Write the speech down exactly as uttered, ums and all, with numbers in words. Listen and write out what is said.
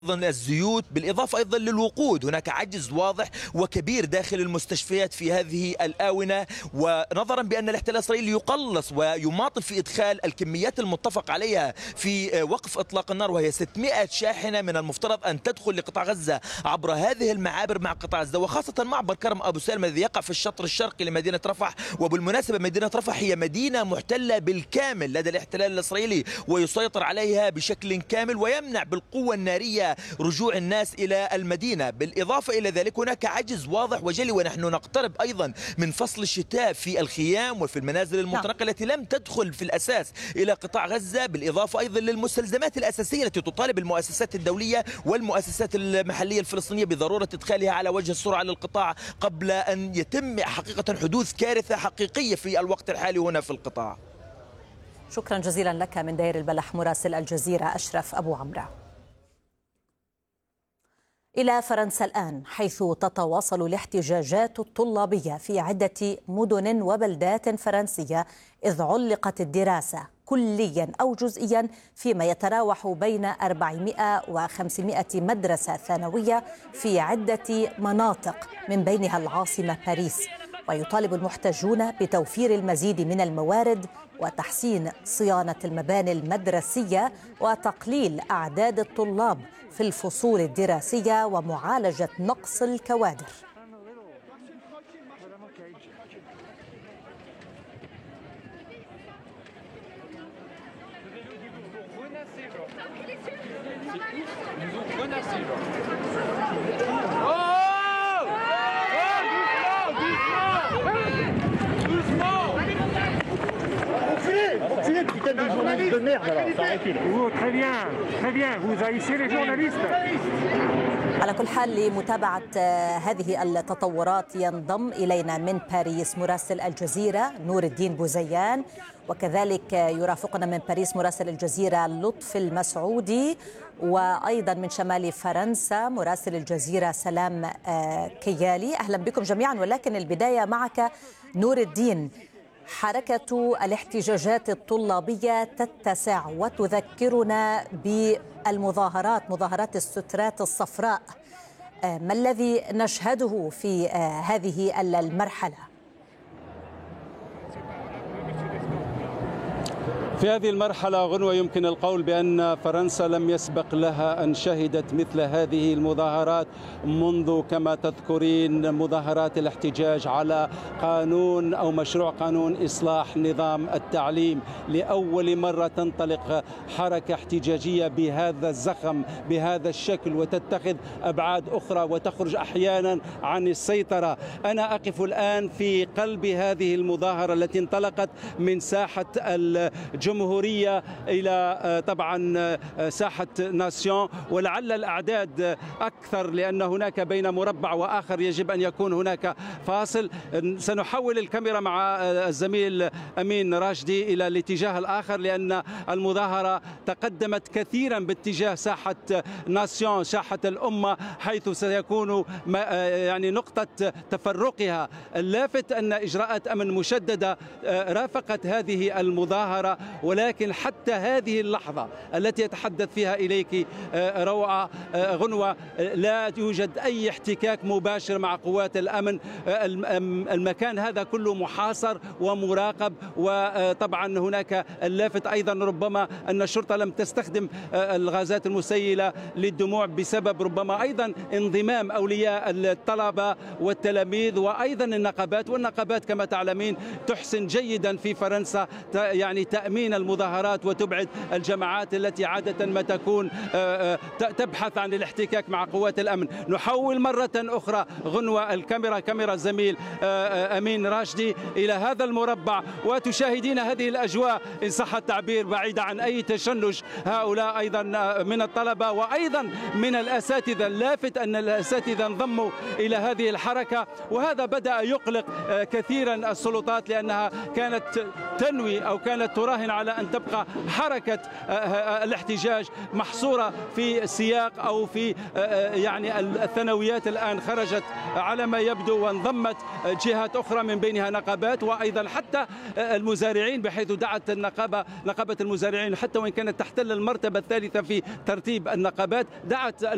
أيضا الزيوت، بالإضافة أيضا للوقود. هناك عجز واضح وكبير داخل المستشفيات في هذه الآونة، ونظرا بأن الاحتلال الإسرائيلي يقلص ويماطل في إدخال الكميات المتفق عليها في وقف إطلاق النار، وهي ستمائة شاحنة من المفترض أن تدخل لقطاع غزة عبر هذه المعابر مع قطاع غزة، وخاصة معبر كرم أبو سالم الذي يقع في الشطر الشرقي لمدينة رفح. وبالمناسبة مدينة رفح هي مدينة محتلة بالكامل لدى الاحتلال الإسرائيلي، ويسيطر عليها بشكل كامل ويمنع بالقوة النارية رجوع الناس إلى المدينة. بالإضافة إلى ذلك هناك عجز واضح وجلي، ونحن نقترب أيضا من فصل الشتاء في الخيام وفي المنازل المتنقلة التي لم تدخل في الأساس إلى قطاع غزة، بالإضافة أيضا للمستلزمات الأساسية التي تطالب المؤسسات الدولية والمؤسسات المحلية الفلسطينية بضرورة إدخالها على وجه السرعة للقطاع قبل أن يتم حقيقة حدوث كارثة حقيقية في الوقت الحالي هنا في القطاع. شكرا جزيلا لك من دير البلح مراسل الجزيرة أشرف أبو عمرو. إلى فرنسا الآن، حيث تتواصل الاحتجاجات الطلابية في عدة مدن وبلدات فرنسية، إذ علقت الدراسة كليا أو جزئيا فيما يتراوح بين أربعمائة وخمسمائة مدرسة ثانوية في عدة مناطق من بينها العاصمة باريس. ويطالب المحتجون بتوفير المزيد من الموارد وتحسين صيانة المباني المدرسية وتقليل أعداد الطلاب في الفصول الدراسية ومعالجة نقص الكوادر. على كل حال، لمتابعة هذه التطورات ينضم إلينا من باريس مراسل الجزيرة نور الدين بوزيان، وكذلك يرافقنا من باريس مراسل الجزيرة لطفي المسعودي، وأيضا من شمال فرنسا مراسل الجزيرة سلام كيالي. أهلا بكم جميعا، ولكن البداية معك نور الدين. حركة الاحتجاجات الطلابية تتسع وتذكرنا بالمظاهرات، مظاهرات السترات الصفراء. ما الذي نشهده في هذه المرحلة؟ في هذه المرحلة غنوة يمكن القول بأن فرنسا لم يسبق لها أن شهدت مثل هذه المظاهرات منذ كما تذكرين مظاهرات الاحتجاج على قانون أو مشروع قانون إصلاح نظام التعليم. لأول مرة تنطلق حركة احتجاجية بهذا الزخم بهذا الشكل وتتخذ أبعاد أخرى وتخرج أحيانا عن السيطرة. أنا أقف الآن في قلب هذه المظاهرة التي انطلقت من ساحة الجمهورية جمهورية إلى طبعا ساحة ناسيون، ولعل الأعداد أكثر لأن هناك بين مربع وآخر يجب أن يكون هناك فاصل. سنحول الكاميرا مع الزميل أمين راشدي إلى الاتجاه الآخر، لأن المظاهرة تقدمت كثيرا باتجاه ساحة ناسيون، ساحة الأمة، حيث سيكون يعني نقطة تفرقها. اللافت أن إجراءات أمن مشددة رافقت هذه المظاهرة، ولكن حتى هذه اللحظة التي يتحدث فيها إليك روعة غنوة لا يوجد أي احتكاك مباشر مع قوات الأمن. المكان هذا كله محاصر ومراقب، وطبعا هناك اللافت أيضا ربما أن الشرطة لم تستخدم الغازات المسيلة للدموع بسبب ربما أيضا انضمام أولياء الطلبة والتلاميذ وأيضا النقابات. والنقابات كما تعلمين تحسن جيدا في فرنسا يعني تأمين المظاهرات وتبعد الجماعات التي عادة ما تكون تبحث عن الاحتكاك مع قوات الأمن. نحول مرة أخرى غنوة الكاميرا، كاميرا الزميل أمين راشدي، إلى هذا المربع وتشاهدين هذه الأجواء إن صح التعبير بعيدة عن أي تشنج. هؤلاء أيضا من الطلبة وأيضا من الأساتذة. اللافت أن الأساتذة انضموا إلى هذه الحركة، وهذا بدأ يقلق كثيرا السلطات، لأنها كانت تنوي أو كانت تراهن على أن تبقى حركة الاحتجاج محصورة في سياق أو في يعني الثانويات. الآن خرجت على ما يبدو وانضمت جهات أخرى من بينها نقابات وأيضا حتى المزارعين، بحيث دعت النقابة نقابة المزارعين حتى وإن كانت تحتل المرتبة الثالثة في ترتيب النقابات، دعت